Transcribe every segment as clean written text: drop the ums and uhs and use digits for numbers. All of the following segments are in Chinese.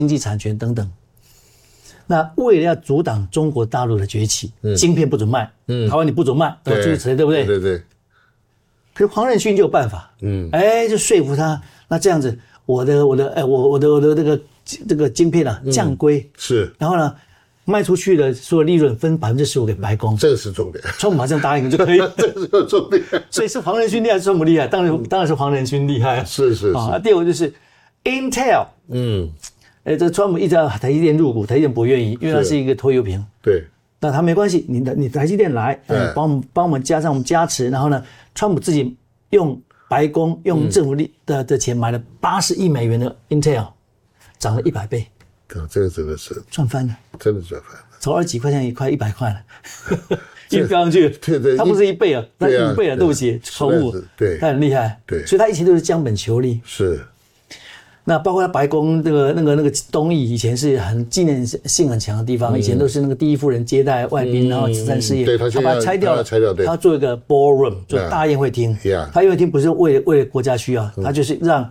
经济产权等等。那为了要阻挡中国大陆的崛起，晶片不准卖，台湾你不准卖，诸如此类，对不对？ 对对。 可是黄仁勋就有办法，就说服他，那这样子，我的这个晶片啊降规， 是， 然后呢卖出去的所有利润分15%给白宫， 这是重点。 川普马上答应就可以了， 这是重点。 所以是黄仁勋厉害，川普厉害，当然是黄仁勋厉害。 是啊。 第二个就是 Intel，这川普一直要台积电入股，台积电不愿意，因为它是一个拖油瓶。 对。 那他没关系，你台积电来，帮我们加上我们加持，然后呢，川普自己用白宫用政府的钱买了80亿美元的 Intel， 涨了100倍。 这个真的是赚翻了， 真的赚翻了， 从20几块钱快100块了，一飙上去， 对， 它不是1倍啊，它5倍啊，对不起，口误， 对， 它很厉害， 对， 所以它以前都是将本求利， 是。 那包括他白宫那个东翼以前是很纪念性很强的地方，以前都是那个第一夫人接待外宾，然后慈善事业， 对，他把它拆掉了，他做一个 ballroom， 做大宴会厅，他宴会厅不是为了国家需要，他就是让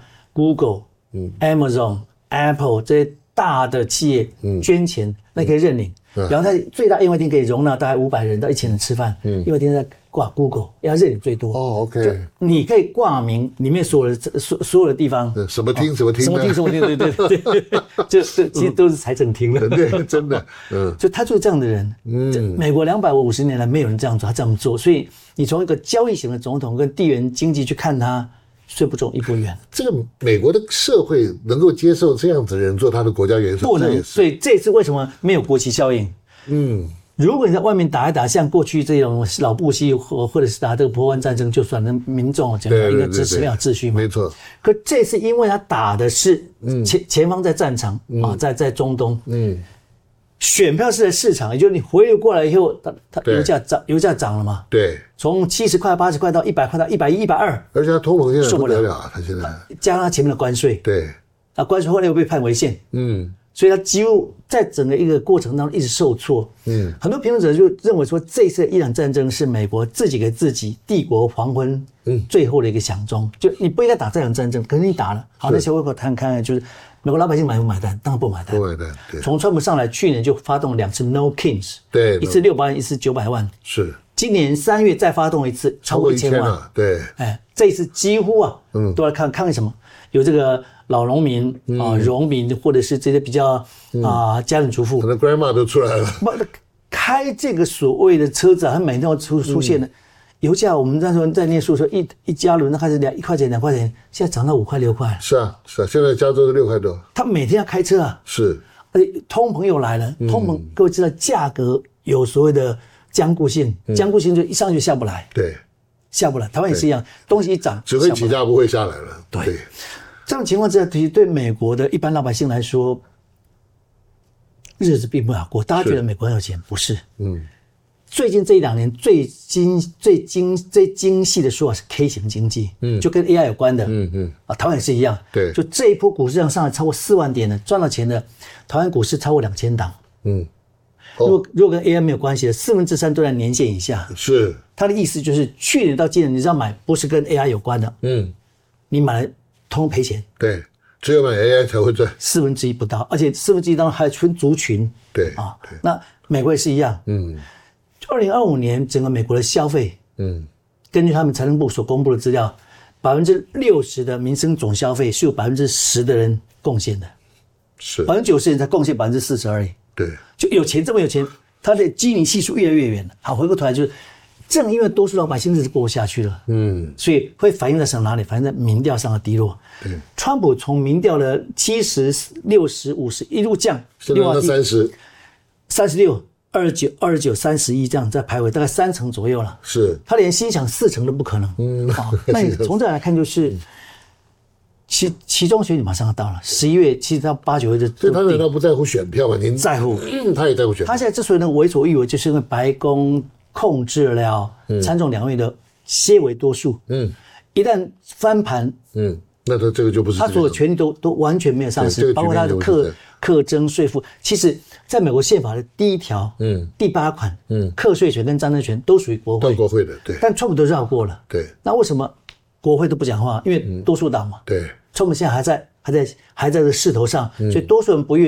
Google、Amazon、Apple 这些大的企业捐钱，那可以认领。然后它最大宴会厅可以容纳大概500人到1000人吃饭，宴会厅在挂 Google， 要认领最多。 OK， 你可以挂名里面所有的地方， 什么厅什么厅， 对，就其实都是财政厅了。 对，真的， 就他就是这样的人。美国250年来没有人这样做，他这样做，所以你从一个交易型的总统跟地缘经济去看他，虽不中亦不远。 这个美国的社会能够接受这样子的人做他的国家元首， 不能。所以这次为什么没有国旗效应？如果你在外面打一打，像过去这种老布希或者是打这个波湾战争，就算那民众讲一个支持没有秩序嘛， 没错。 可这次因为他打的是前方在战场在中东，选票是在市场，也就是你回流过来以后，它油价涨了嘛？ 对， 从70块、80块到100块到110、120， 而且它通膨现在不得了啊！它现在加上它前面的关税， 对， 关税后来又被判违宪，所以它几乎在整个一个过程当中一直受挫。很多评论者就认为说，这次伊朗战争是美国自己给自己帝国黄昏最后的一个响钟，就你不应该打这场战争，可是你打了，好，那小微博谈看就是。美国老百姓买不买单？当然不买单。 不买单。对。从川普上来，去年就发动2次 No Kings， 对， 一次600万，一次900万。 是。 今年3月再发动一次，超过1000万。 对。 这一次几乎都来看什么？有这个老农民农民，或者是这些比较家庭主妇， 可能 grandma 都出来了。 开这个所谓的车子他每天要出现的。油价我们那时候在念书的时候，一加仑那开始1块钱2块钱，现在涨到5块6块。 是啊，现在加州是6块多。 他每天要开车啊。 是。 而且通膨又来了，通膨各位知道价格有所谓的僵固性，僵固性就一上去下不来。 对。 下不来，台湾也是一样，东西一涨只会起价不会下来了。 对。这种情况之下，其实对美国的一般老百姓来说，日子并不好过。大家觉得美国很有钱，不是？最近这1-2年最精细的说法是 K 型经济，就跟 AI 有关的，台湾也是一样， 对， 就这一波股市上来超过4万点的，赚到钱的，台湾股市超过2000档，如果跟 AI 没有关系的，3%都在年线以下， 是， 他的意思就是去年到今年你只要买不是跟 AI 有关的，你买了通赔钱， 对，只有买 AI 才会赚 1/4不到，而且1/4当中还分族群， 对那美国也是一样，2025年整个美国的消费，根据他们财政部所公布的资料，60%的民生总消费是有10%的人贡献的， 是 90%人才贡献40%而已。 对， 就有钱这么有钱，他的基尼系数越来越远了。好，回过头来就是，正因为多数老百姓日子过不下去了，所以会反映在哪里？反映在民调上的低落。对，川普从民调的70、60、50一路降， 现在到36、 29、31这样在徘徊，大概3成左右了。 是， 他连心想4成都不可能。那你从这来看就是。期中选举马上要到了，11月其实到8、9月的， 所以他难道不在乎选票吗？您在乎， 他也在乎选票。 他现在之所以能为所欲为，就是因为白宫控制了参众两院的些微多数。一旦翻盘， 那他这个就不是他所有权利都完全没有丧失，包括他的课征税负。其实，在美国宪法的第1条，第8款，课税权跟战争权都属于国会， 国会的，对。 但川普都绕过了， 对。 那为什么国会都不讲话？因为多数党嘛， 对。 川普现在还在这势头上，所以多数人不愿意。